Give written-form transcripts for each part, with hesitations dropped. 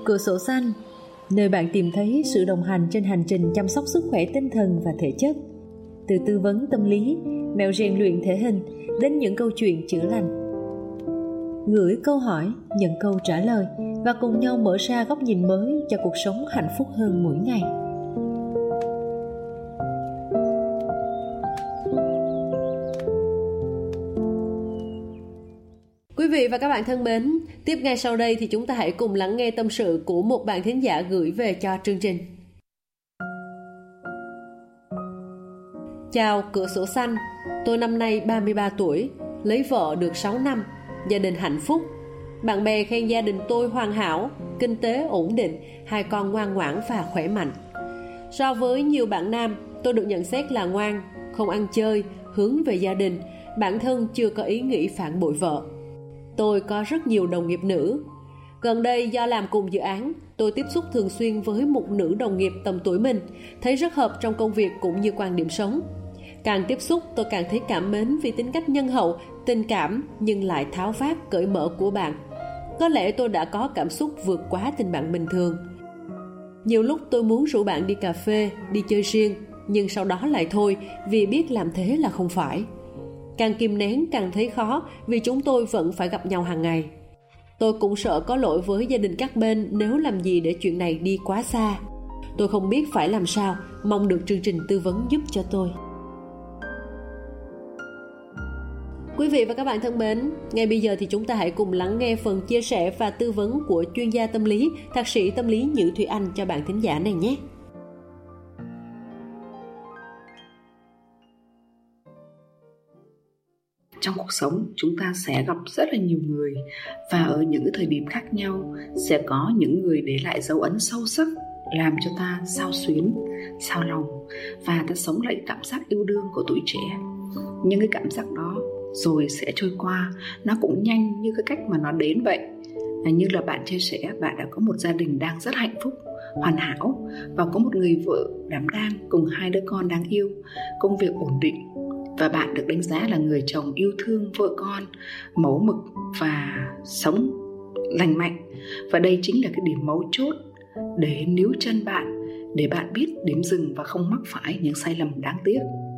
Cửa sổ xanh, nơi bạn tìm thấy sự đồng hành trên hành trình chăm sóc sức khỏe tinh thần và thể chất. Từ tư vấn tâm lý, mẹo rèn luyện thể hình đến những câu chuyện chữa lành. Gửi câu hỏi, nhận câu trả lời và cùng nhau mở ra góc nhìn mới cho cuộc sống hạnh phúc hơn mỗi ngày. Quý vị và các bạn thân mến, tiếp ngay sau đây thì chúng ta hãy cùng lắng nghe tâm sự của một bạn thính giả gửi về cho chương trình. Chào Cửa sổ xanh, tôi năm nay 33 tuổi, lấy vợ được 6 năm, gia đình hạnh phúc. Bạn bè khen gia đình tôi hoàn hảo, kinh tế ổn định, 2 con ngoan ngoãn và khỏe mạnh. So với nhiều bạn nam, tôi được nhận xét là ngoan, không ăn chơi, hướng về gia đình, bản thân chưa có ý nghĩ phản bội vợ. Tôi có rất nhiều đồng nghiệp nữ. Gần đây do làm cùng dự án, tôi tiếp xúc thường xuyên với một nữ đồng nghiệp tầm tuổi mình, thấy rất hợp trong công việc cũng như quan điểm sống. Càng tiếp xúc tôi càng thấy cảm mến vì tính cách nhân hậu, tình cảm nhưng lại tháo vát cởi mở của bạn. Có lẽ tôi đã có cảm xúc vượt quá tình bạn bình thường. Nhiều lúc tôi muốn rủ bạn đi cà phê, đi chơi riêng, nhưng sau đó lại thôi vì biết làm thế là không phải. Càng kìm nén càng thấy khó vì chúng tôi vẫn phải gặp nhau hàng ngày. Tôi cũng sợ có lỗi với gia đình các bên nếu làm gì để chuyện này đi quá xa. Tôi không biết phải làm sao, mong được chương trình tư vấn giúp cho tôi. Quý vị và các bạn thân mến, ngay bây giờ thì chúng ta hãy cùng lắng nghe phần chia sẻ và tư vấn của chuyên gia tâm lý, thạc sĩ tâm lý Nhữ Thủy Anh cho bạn thính giả này nhé. Trong cuộc sống chúng ta sẽ gặp rất là nhiều người, và ở những cái thời điểm khác nhau sẽ có những người để lại dấu ấn sâu sắc, làm cho ta xao xuyến, xao lòng, và ta sống lại cảm giác yêu đương của tuổi trẻ. Nhưng cái cảm giác đó rồi sẽ trôi qua, nó cũng nhanh như cái cách mà nó đến vậy. Như là bạn chia sẻ, bạn đã có một gia đình đang rất hạnh phúc, hoàn hảo, và có một người vợ đảm đang cùng 2 đứa con đáng yêu, công việc ổn định, và bạn được đánh giá là người chồng yêu thương vợ con, mẫu mực và sống lành mạnh. Và đây chính là cái điểm mấu chốt để níu chân bạn, để bạn biết điểm dừng và không mắc phải những sai lầm đáng tiếc.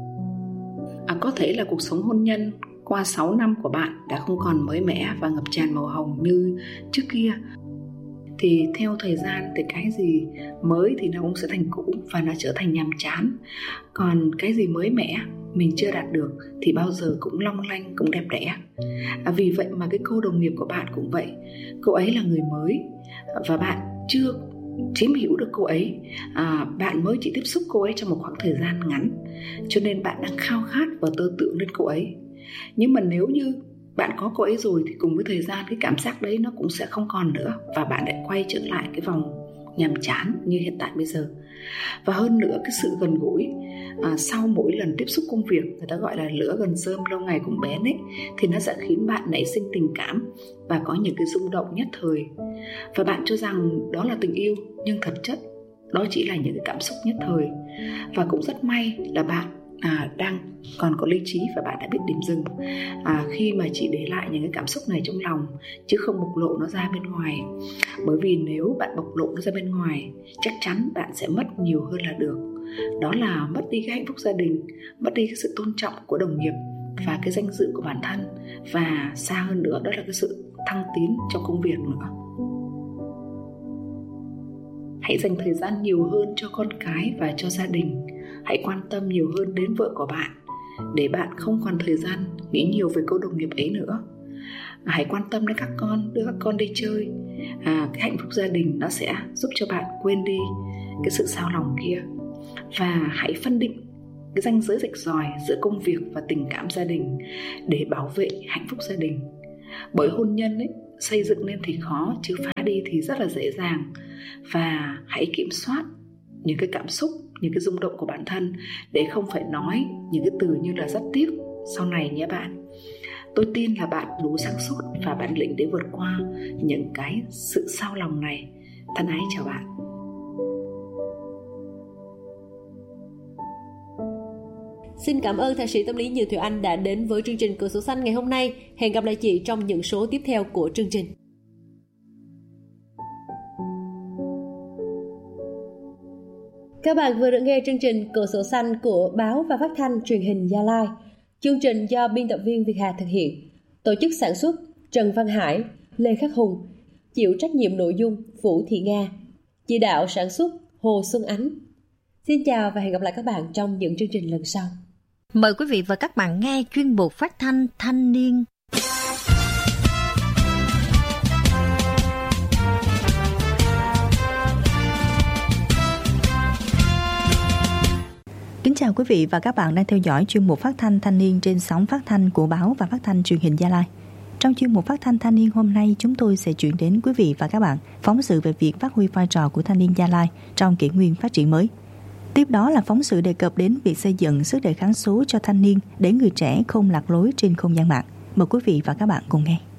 Có thể là cuộc sống hôn nhân qua 6 năm của bạn đã không còn mới mẻ và ngập tràn màu hồng như trước kia. Thì theo thời gian thì cái gì mới thì nó cũng sẽ thành cũ và nó trở thành nhàm chán. Còn cái gì mới mẻ mình chưa đạt được thì bao giờ cũng long lanh, cũng đẹp đẽ. Vì vậy mà cái cô đồng nghiệp của bạn cũng vậy. Cô ấy là người mới và bạn chưa chiếm hữu được cô ấy. Bạn mới chỉ tiếp xúc cô ấy trong một khoảng thời gian ngắn, cho nên bạn đang khao khát và tơ tưởng đến cô ấy. Nhưng mà nếu như bạn có cô ấy rồi thì cùng với thời gian cái cảm giác đấy nó cũng sẽ không còn nữa, và bạn lại quay trở lại cái vòng nhàm chán như hiện tại bây giờ. Và hơn nữa, cái sự gần gũi sau mỗi lần tiếp xúc công việc, người ta gọi là lửa gần rơm lâu ngày cũng bén ấy, thì nó sẽ khiến bạn nảy sinh tình cảm và có những cái rung động nhất thời. Và bạn cho rằng đó là tình yêu, nhưng thật chất đó chỉ là những cái cảm xúc nhất thời. Và cũng rất may là bạn đang còn có lý trí và bạn đã biết điểm dừng khi mà chỉ để lại những cái cảm xúc này trong lòng, chứ không bộc lộ nó ra bên ngoài. Bởi vì nếu bạn bộc lộ nó ra bên ngoài, chắc chắn bạn sẽ mất nhiều hơn là được. Đó là mất đi cái hạnh phúc gia đình, mất đi cái sự tôn trọng của đồng nghiệp và cái danh dự của bản thân, và xa hơn nữa đó là cái sự thăng tiến trong công việc nữa. Hãy dành thời gian nhiều hơn cho con cái và cho gia đình. Hãy quan tâm nhiều hơn đến vợ của bạn, để bạn không còn thời gian nghĩ nhiều về cô đồng nghiệp ấy nữa. Hãy quan tâm đến các con, đưa các con đi chơi. Cái hạnh phúc gia đình nó sẽ giúp cho bạn quên đi cái sự xao lòng kia. Và hãy phân định cái ranh giới rạch ròi giữa công việc và tình cảm gia đình để bảo vệ hạnh phúc gia đình. Bởi hôn nhân ấy, xây dựng nên thì khó, chứ phá đi thì rất là dễ dàng. Và hãy kiểm soát những cái cảm xúc, những cái rung động của bản thân, để không phải nói những cái từ như là rất tiếc sau này nhé bạn. Tôi tin là bạn đủ sáng suốt và bản lĩnh để vượt qua những cái sự xao lòng này. Thân ái chào bạn. Xin cảm ơn thạc sĩ tâm lý Nhữ Thủy Anh đã đến với chương trình Cửa sổ xanh ngày hôm nay. Hẹn gặp lại chị trong những số tiếp theo của chương trình. Các bạn vừa được nghe chương trình Cửa sổ xanh của Báo và Phát thanh Truyền hình Gia Lai. Chương trình do biên tập viên Việt Hà thực hiện. Tổ chức sản xuất Trần Văn Hải, Lê Khắc Hùng. Chịu trách nhiệm nội dung Vũ Thị Nga. Chỉ đạo sản xuất Hồ Xuân Ánh. Xin chào và hẹn gặp lại các bạn trong những chương trình lần sau. Mời quý vị và các bạn nghe chuyên mục phát thanh thanh niên. Kính chào quý vị và các bạn đang theo dõi chuyên mục phát thanh thanh niên trên sóng phát thanh của Báo và Phát thanh Truyền hình Gia Lai. Trong chuyên mục phát thanh thanh niên hôm nay, chúng tôi sẽ chuyển đến quý vị và các bạn phóng sự về việc phát huy vai trò của thanh niên Gia Lai trong kỷ nguyên phát triển mới. Tiếp đó là phóng sự đề cập đến việc xây dựng sức đề kháng số cho thanh niên để người trẻ không lạc lối trên không gian mạng. Mời quý vị và các bạn cùng nghe.